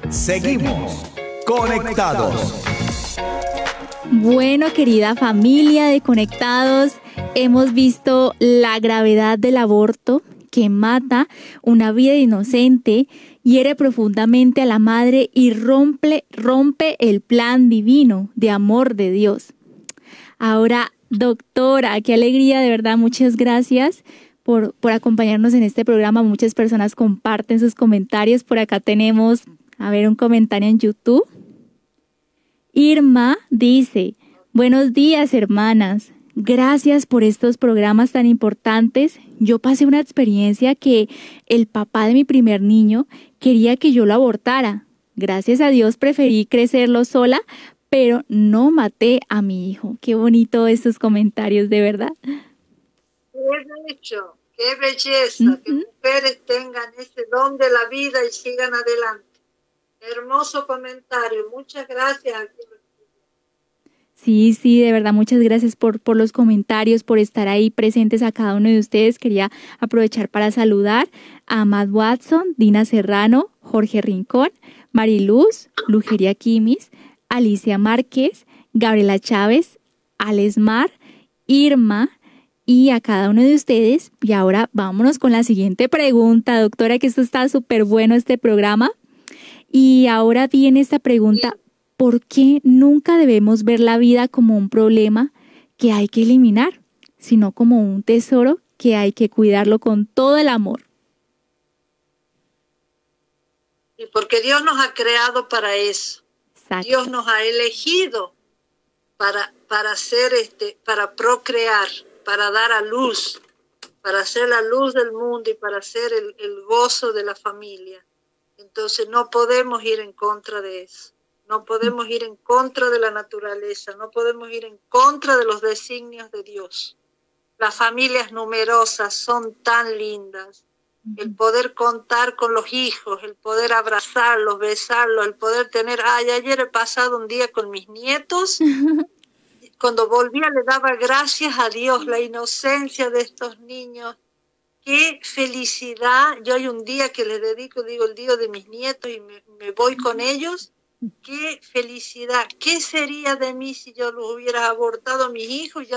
Seguimos conectados. Bueno, querida familia de Conectados, hemos visto la gravedad del aborto que mata una vida inocente, hiere profundamente a la madre y rompe el plan divino de amor de Dios. Ahora, doctora, qué alegría, de verdad, muchas gracias por acompañarnos en este programa. Muchas personas comparten sus comentarios. Por acá tenemos, un comentario en YouTube. Irma dice: buenos días, hermanas. Gracias por estos programas tan importantes. Yo pasé una experiencia que el papá de mi primer niño quería que yo lo abortara. Gracias a Dios preferí crecerlo sola, pero no maté a mi hijo. Qué bonito estos comentarios, de verdad. Qué bello, qué belleza, que mujeres tengan ese don de la vida y sigan adelante. Hermoso comentario, muchas gracias. Sí, de verdad, muchas gracias por los comentarios, por estar ahí presentes a cada uno de ustedes. Quería aprovechar para saludar a Matt Watson, Dina Serrano, Jorge Rincón, Mariluz, Lugeria Quimis, Alicia Márquez, Gabriela Chávez, Alesmar, Irma y a cada uno de ustedes. Y ahora vámonos con la siguiente pregunta, doctora, que esto está súper bueno este programa. Y ahora viene esta pregunta: ¿por qué nunca debemos ver la vida como un problema que hay que eliminar, sino como un tesoro que hay que cuidarlo con todo el amor? Y porque Dios nos ha creado para eso. Exacto. Dios nos ha elegido para hacer para procrear, para dar a luz, para ser la luz del mundo y para ser el gozo de la familia. Entonces no podemos ir en contra de eso. No podemos ir en contra de la naturaleza, no podemos ir en contra de los designios de Dios. Las familias numerosas son tan lindas. El poder contar con los hijos, el poder abrazarlos, besarlos, el poder tener... ayer he pasado un día con mis nietos. Cuando volvía le daba gracias a Dios, la inocencia de estos niños. Qué felicidad. Yo hay un día que les dedico, digo, el día de mis nietos y me voy con ellos. Qué felicidad. ¿Qué sería de mí si yo los hubiera abortado a mis hijos?